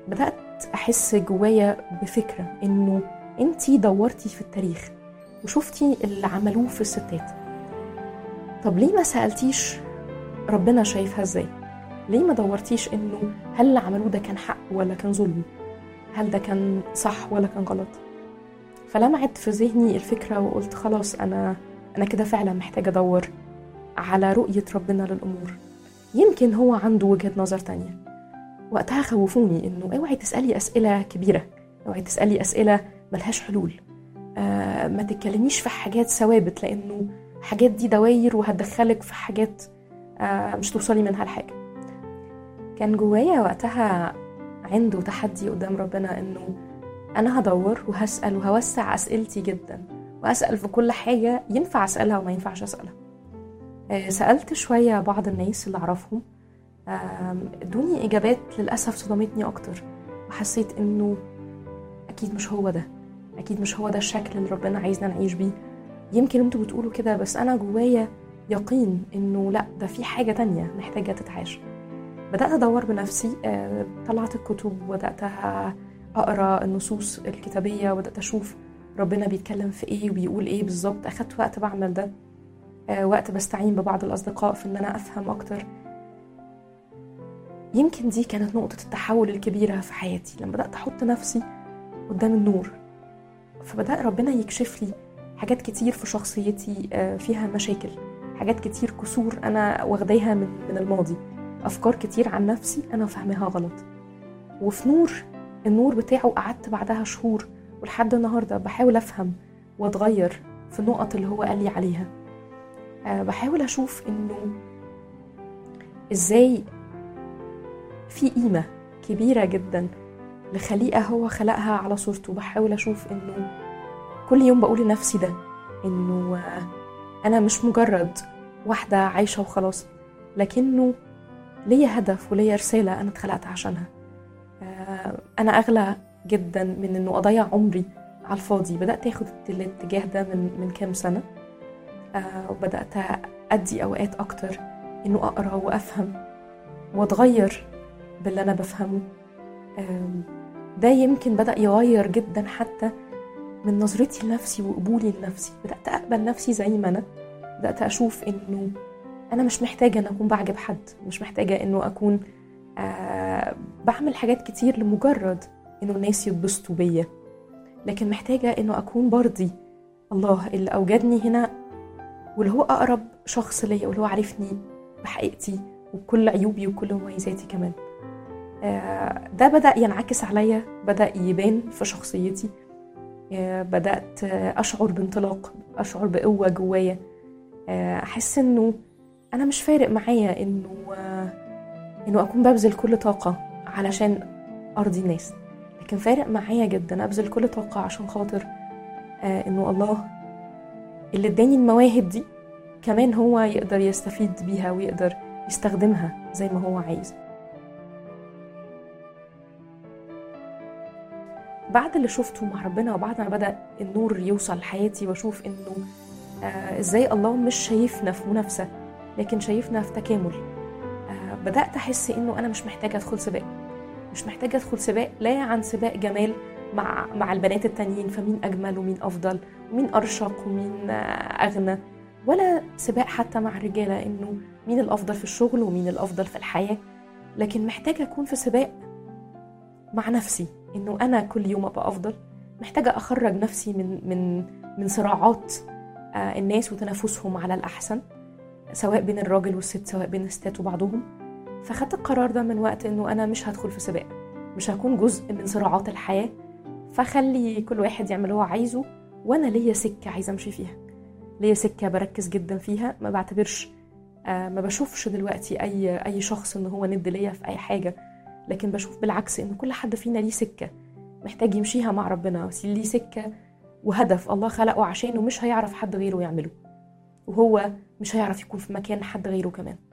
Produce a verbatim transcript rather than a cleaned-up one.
بدأت أحس جوايا بفكرة إنه أنتي دورتي في التاريخ وشفتي اللي عملوه في الستات. طب ليه ما سألتيش ربنا شايفها إزاي؟ ليه ما دورتيش إنه هل اللي عملوه ده كان حق ولا كان ظلم؟ هل ده كان صح ولا كان غلط؟ فلمعت في ذهني الفكرة وقلت خلاص أنا أنا كده فعلا محتاجة أدور على رؤية ربنا للأمور، يمكن هو عنده وجهة نظر تانية. وقتها خوفوني إنه اوعي تسألي أسئلة كبيرة، اوعي تسألي أسئلة ملهاش حلول، آه ما تتكلميش في حاجات ثوابت، لأنه حاجات دي دواير وهتدخلك في حاجات آه مش توصلي منها لحاجة. كان جوايا وقتها عنده تحدي قدام ربنا إنه أنا هدور وهسأل وهوسع أسئلتي جدا، وأسأل في كل حاجة ينفع أسألها وما ينفعش أسألها. آه سألت شوية بعض الناس اللي أعرفهم، ادوني إجابات للأسف صدمتني أكتر، وحسيت إنه أكيد مش هو ده، أكيد مش هو ده الشكل اللي ربنا عايزنا نعيش بيه. يمكن انتوا بتقولوا كده، بس أنا جوايا يقين إنه لأ، ده في حاجة تانية محتاجة تتعاش. بدأت أدور بنفسي، طلعت الكتب وبدأت أقرأ النصوص الكتابية وبدأت أشوف ربنا بيتكلم في إيه وبيقول إيه بالظبط. أخدت وقت بعمل ده، وقت بستعين ببعض الأصدقاء في إن أنا أفهم أكتر. يمكن دي كانت نقطة التحول الكبيرة في حياتي، لما بدأت أحط نفسي قدام النور، فبدأ ربنا يكشف لي حاجات كتير في شخصيتي فيها مشاكل، حاجات كتير كسور أنا واخداها من من الماضي، أفكار كتير عن نفسي أنا فهمها غلط. وفي نور النور بتاعه قعدت بعدها شهور، ولحد النهاردة بحاول أفهم وأتغير في النقط اللي هو قال لي عليها. بحاول أشوف إنه إزاي في قيمة كبيرة جدا لخليقة هو خلقها على صورته. بحاول أشوف إنه كل يوم بقول لنفسي ده، إنه أنا مش مجرد واحدة عايشة وخلاص، لكنه ليا هدف وليا رسالة أنا اتخلقت عشانها. أنا أغلى جدا من إنه أضيع عمري على الفاضي. بدأت أخد الاتجاه ده من من كام سنة، وبدأت أدي أوقات أكتر إنه أقرأ وأفهم وأتغير باللي أنا بفهمه. ده يمكن بدأ يغير جدا حتى من نظرتي لنفسي وقبولي لنفسي. بدأت أقبل نفسي زي ما أنا، بدأت أشوف إنه أنا مش محتاجة أن أكون بعجب حد، مش محتاجة إنه أكون آه بعمل حاجات كتير لمجرد إنه الناس يتبسطوا بيا، لكن محتاجة إنه أكون برضي الله اللي أوجدني هنا، واللي هو أقرب شخص ليا، واللي هو عارفني بحقيقتي وكل عيوبي وكل مميزاتي كمان. آه ده بدأ ينعكس عليا، بدأ يبان في شخصيتي. آه بدأت أشعر بانطلاق، أشعر بقوة جوايا، آه أحس إنه أنا مش فارق معايا إنه آه إنه أكون ببذل كل طاقة علشان أرضي الناس، لكن فارق معايا جدا أبذل كل طاقة عشان خاطر آه إنه الله اللي اداني المواهب دي كمان هو يقدر يستفيد بيها ويقدر يستخدمها زي ما هو عايز. بعد اللي شفته مع ربنا، وبعد ما بدأ النور يوصل لحياتي واشوف انه آه ازاي الله مش شايفنا في منافسة لكن شايفنا في تكامل، آه بدأت احس انه انا مش محتاجة ادخل سباق، مش محتاجة ادخل سباق لا عن سباق جمال مع مع البنات التانيين، فمين اجمل ومين افضل ومين ارشق ومين آه اغنى، ولا سباق حتى مع الرجالة انه مين الافضل في الشغل ومين الافضل في الحياة، لكن محتاجة اكون في سباق مع نفسي، انه انا كل يوم ابقى افضل. محتاجة اخرج نفسي من من من صراعات آه الناس وتنافسهم على الاحسن، سواء بين الراجل والست، سواء بين الستات وبعضهم. فخدت القرار ده من وقت انه انا مش هدخل في سباق، مش هكون جزء من صراعات الحياة، فخلي كل واحد يعمل هو عايزه، وانا ليا سكة عايزة امشي فيها، ليا سكة بركز جدا فيها. ما بعتبرش آه ما بشوفش دلوقتي اي اي شخص ان هو ند ليا في اي حاجة، لكن بشوف بالعكس إن كل حد فينا ليه سكة محتاج يمشيها مع ربنا، ليه سكة وهدف الله خلقه عشانه مش هيعرف حد غيره يعمله، وهو مش هيعرف يكون في مكان حد غيره كمان.